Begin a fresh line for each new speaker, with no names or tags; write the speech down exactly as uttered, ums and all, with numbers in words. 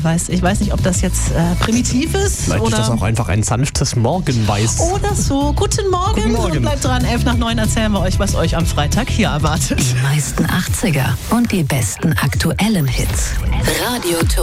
weiß, ich weiß nicht, ob das jetzt äh, primitiv ist.
Vielleicht
oder
ist das auch einfach ein sanftes Morgenweiß.
Oder so. Guten Morgen.
Guten Morgen.
Und bleibt dran, elf nach neun erzählen wir euch, was euch am Freitag hier erwartet.
Die meisten achtziger und die besten aktuellen Hits. Radio